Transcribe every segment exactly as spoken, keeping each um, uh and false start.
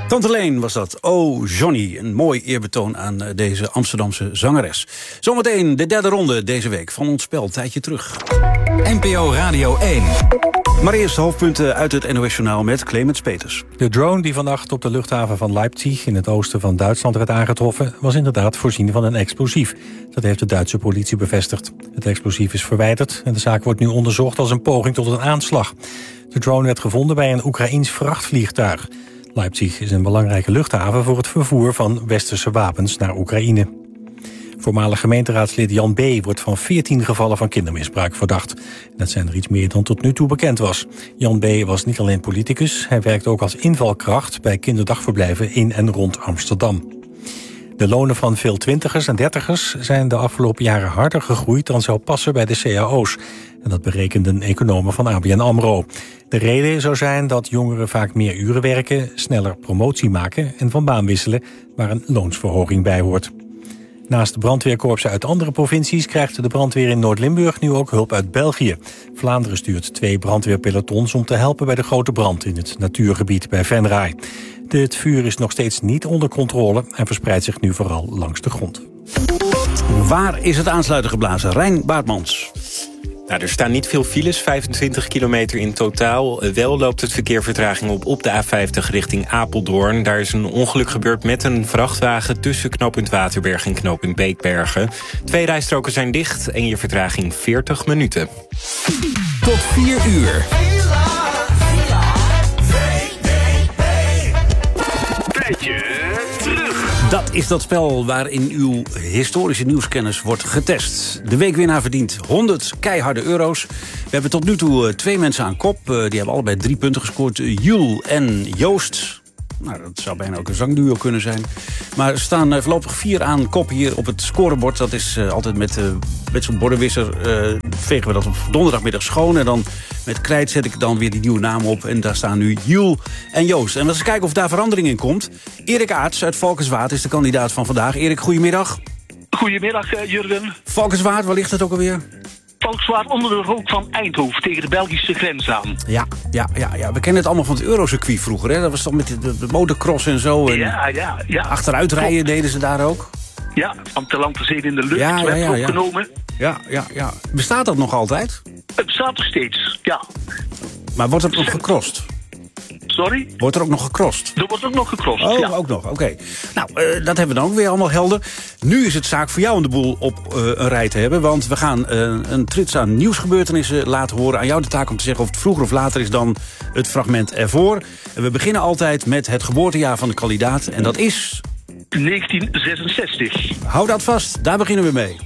Tante Leen was dat. Oh, Johnny. Een mooi eerbetoon aan deze Amsterdamse zangeres. Zometeen de derde ronde deze week van ons spel. Tijdje terug. N P O Radio één. Maar eerst de hoofdpunten uit het N O S-journaal met Clemens Peters. De drone die vannacht op de luchthaven van Leipzig in het oosten van Duitsland werd aangetroffen, was inderdaad voorzien van een explosief. Dat heeft de Duitse politie bevestigd. Het explosief is verwijderd en de zaak wordt nu onderzocht als een poging tot een aanslag. De drone werd gevonden bij een Oekraïens vrachtvliegtuig. Leipzig is een belangrijke luchthaven voor het vervoer van westerse wapens naar Oekraïne. Voormalig gemeenteraadslid Jan B. wordt van veertien gevallen van kindermisbruik verdacht. Dat zijn er iets meer dan tot nu toe bekend was. Jan B. was niet alleen politicus, hij werkte ook als invalkracht bij kinderdagverblijven in en rond Amsterdam. De lonen van veel twintigers en dertigers zijn de afgelopen jaren harder gegroeid dan zou passen bij de C A O's. En dat berekenden economen van A B N AMRO. De reden zou zijn dat jongeren vaak meer uren werken, sneller promotie maken en van baan wisselen, waar een loonsverhoging bij hoort. Naast brandweerkorpsen uit andere provincies krijgt de brandweer in Noord-Limburg nu ook hulp uit België. Vlaanderen stuurt twee brandweerpelotons om te helpen bij de grote brand in het natuurgebied bij Venray. Het vuur is nog steeds niet onder controle en verspreidt zich nu vooral langs de grond. Waar is het aansluiten geblazen? Rijn Baartmans. Nou, er staan niet veel files, vijfentwintig kilometer in totaal. Wel loopt het verkeer vertraging op op de A vijftig richting Apeldoorn. Daar is een ongeluk gebeurd met een vrachtwagen tussen knooppunt Waterberg en knooppunt Beekbergen. Twee rijstroken zijn dicht en je vertraging veertig minuten. Tot vier uur. Dat is dat spel waarin uw historische nieuwskennis wordt getest. De weekwinnaar verdient honderd keiharde euro's. We hebben tot nu toe twee mensen aan kop. Die hebben allebei drie punten gescoord. Jules en Joost. Nou, dat zou bijna ook een zangduo kunnen zijn. Maar er staan voorlopig vier aan kop hier op het scorebord. Dat is uh, altijd met, uh, met zo'n bordenwisser. Uh, vegen we dat op donderdagmiddag schoon. En dan met krijt zet ik dan weer die nieuwe naam op. En daar staan nu Jules en Joost. En we gaan eens kijken of daar verandering in komt. Erik Aarts uit Valkenswaard is de kandidaat van vandaag. Erik, goedemiddag. Goedemiddag, uh, Jurgen. Valkenswaard, waar ligt het ook alweer? Valkenswaard onder de rook van Eindhoven tegen de Belgische grens aan. Ja, ja, ja, ja. We kennen het allemaal van het Eurocircuit vroeger. Hè? Dat was toch met de, de, de motocross en zo. En ja, ja, ja. Achteruitrijden Klopt. deden ze daar ook. Ja, van Talanterzee in de lucht ja, ja, werd ja, ja. opgenomen. Ja, ja, ja. Bestaat dat nog altijd? Het bestaat nog steeds, ja. Maar wordt het nog gecrossed? Sorry? Wordt er ook nog gecrossed? Er wordt ook nog gecrossed, oh, ja. ook nog, oké. Okay. Nou, uh, dat hebben we dan ook weer allemaal helder. Nu is het zaak voor jou om de boel op uh, een rij te hebben. Want we gaan uh, een trits aan nieuwsgebeurtenissen laten horen. Aan jou de taak om te zeggen of het vroeger of later is dan het fragment ervoor. En we beginnen altijd met het geboortejaar van de kandidaat. En dat is... negentien zesenzestig. Hou dat vast, daar beginnen we mee.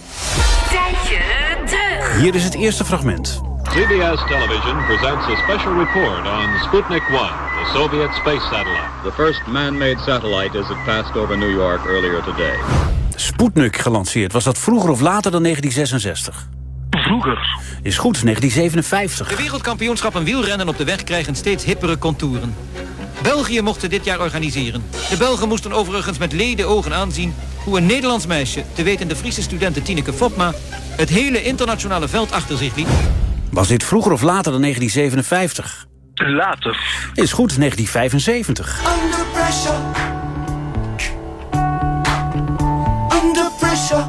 Tijdje terug. Hier is het eerste fragment. C B S Television presents a special report on Sputnik one, the Soviet space satellite. The first man-made satellite as it passed over New York earlier today. Sputnik gelanceerd. Was dat vroeger of later dan negentien zesenzestig? Vroeger. Is goed, negentien zevenenvijftig. De wereldkampioenschappen wielrennen op de weg krijgen steeds hippere contouren. België mocht ze dit jaar organiseren. De Belgen moesten overigens met lede ogen aanzien hoe een Nederlands meisje, te weten de Friese studente Tineke Fopma, het hele internationale veld achter zich liet. Was dit vroeger of later dan negentien zevenenvijftig? Later. Is goed, negentien vijfenzeventig. Under pressure. Under pressure.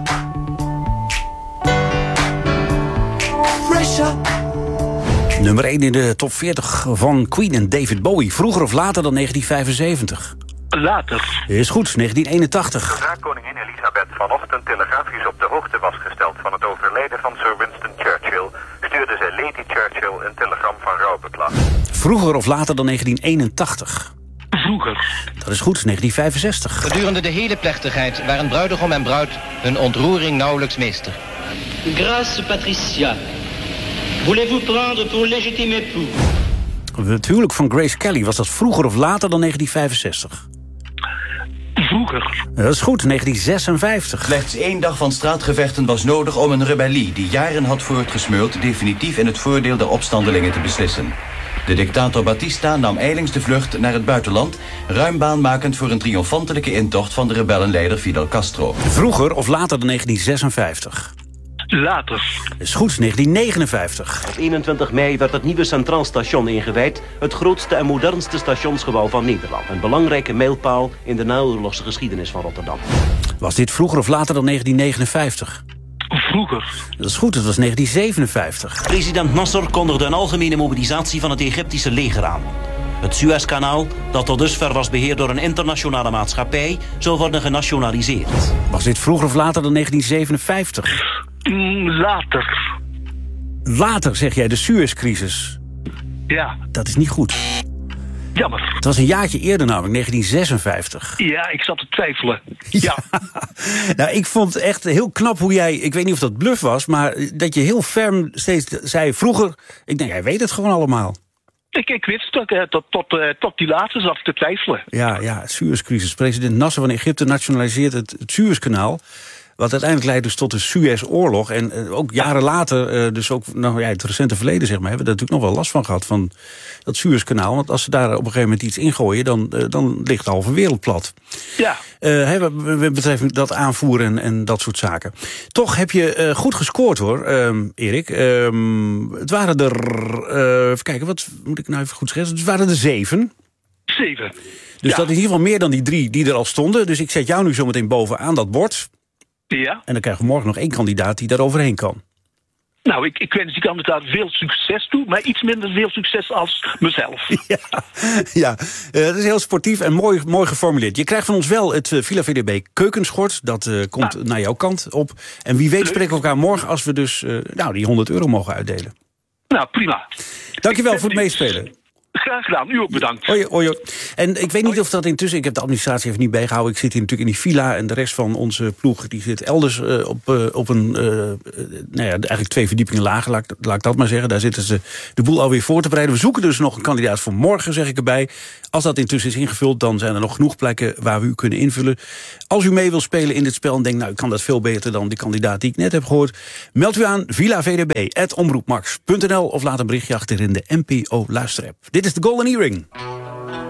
Pressure. Nummer één in de top veertig van Queen en David Bowie. Vroeger of later dan negentien vijfenzeventig? Later. Is goed, negentien eenentachtig. Zodra koningin Elisabeth vanochtend telegrafisch op de hoogte was gesteld van het overlijden van Sir Winston Churchill, stuurde zij Lady Churchill een telegram van rouwbeklag. Vroeger of later dan negentien eenentachtig? Vroeger. Dat is goed, negentien vijfenzestig. Gedurende de hele plechtigheid waren bruidegom en bruid hun ontroering nauwelijks meester. Grâce Patricia. Voulez-vous prendre pour légitime époux? Het huwelijk van Grace Kelly, was dat vroeger of later dan negentien vijfenzestig? Vroeger. Dat is goed, negentien zesenvijftig. Slechts één dag van straatgevechten was nodig om een rebellie die jaren had voortgesmeuld definitief in het voordeel der opstandelingen te beslissen. De dictator Batista nam ijlings de vlucht naar het buitenland, ruim baanmakend voor een triomfantelijke intocht van de rebellenleider Fidel Castro. Vroeger of later dan negentien zesenvijftig? Later. Dat is goed, negentien negenenvijftig. Op eenentwintig mei werd het nieuwe Centraal Station ingewijd. Het grootste en modernste stationsgebouw van Nederland. Een belangrijke mijlpaal in de naoorlogse geschiedenis van Rotterdam. Was dit vroeger of later dan negentien negenenvijftig? Vroeger. Dat is goed, het was negentien zevenenvijftig. President Nasser kondigde een algemene mobilisatie van het Egyptische leger aan. Het Suezkanaal, dat tot dusver was beheerd door een internationale maatschappij, zou worden genationaliseerd. Was dit vroeger of later dan negentien zevenenvijftig? Mm, later. Later, zeg jij, de Suezcrisis. Ja. Dat is niet goed. Jammer. Het was een jaartje eerder namelijk, negentien zesenvijftig. Ja, ik zat te twijfelen. Ja. Nou, ik vond het echt heel knap hoe jij, ik weet niet of dat bluff was, maar dat je heel ferm steeds zei vroeger, ik denk, hij weet het gewoon allemaal. Ik, ik wist het, uh, tot, tot, uh, tot die laatste zat ik te twijfelen. Ja, ja, Suezcrisis. President Nasser van Egypte nationaliseert het, het Suezkanaal. Wat uiteindelijk leidt dus tot de Suezoorlog. En uh, ook jaren later, uh, dus ook nou, ja, het recente verleden, zeg maar, hebben we daar natuurlijk nog wel last van gehad van dat Suezkanaal. Want als ze daar op een gegeven moment iets ingooien, dan, uh, dan ligt de halve wereld plat. Ja. Uh, wat betreft dat aanvoeren en, en dat soort zaken. Toch heb je uh, goed gescoord hoor, um, Erik. Um, het waren er, uh, even kijken, wat moet ik nou even goed schetsen? Het waren er zeven. Zeven. Dus ja. dat is in ieder geval meer dan die drie die er al stonden. Dus ik zet jou nu zometeen bovenaan dat bord. Ja. En dan krijgen we morgen nog één kandidaat die daar overheen kan. Nou, ik, ik wens die kandidaat veel succes toe, maar iets minder veel succes als mezelf. Ja, ja. Uh, dat is heel sportief en mooi, mooi geformuleerd. Je krijgt van ons wel het uh, Villa V D B keukenschort. Dat uh, komt ah. naar jouw kant op. En wie weet spreken we elkaar morgen als we dus uh, nou, die honderd euro mogen uitdelen. Nou, prima. Dankjewel voor het meespelen. Graag gedaan, u ook bedankt. Hoi, hoi, hoi. En ik weet niet of dat intussen, ik heb de administratie even niet bijgehouden. Ik zit hier natuurlijk in die villa en de rest van onze ploeg die zit elders uh, op, uh, op een, uh, nou ja, eigenlijk twee verdiepingen lager, laat, laat ik dat maar zeggen. Daar zitten ze de boel alweer voor te bereiden. We zoeken dus nog een kandidaat voor morgen, zeg ik erbij. Als dat intussen is ingevuld, dan zijn er nog genoeg plekken waar we u kunnen invullen. Als u mee wilt spelen in dit spel en denkt, nou, ik kan dat veel beter dan die kandidaat die ik net heb gehoord, meld u aan villa v d b at omroepmax punt n l of laat een berichtje achter in de N P O luisterapp. Dit is de Golden Earring.